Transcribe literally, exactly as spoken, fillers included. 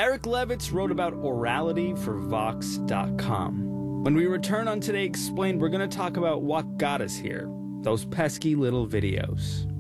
Eric Levitz wrote about orality for Vox dot com. When we return on Today Explained, we're going to talk about what got us here, those pesky little videos.